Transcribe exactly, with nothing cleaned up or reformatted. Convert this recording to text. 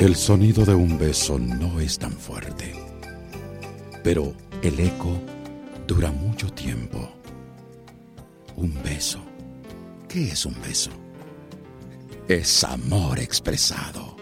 El sonido de un beso no es tan fuerte, pero el eco dura mucho tiempo. Un beso. ¿Qué es un beso? Es amor expresado.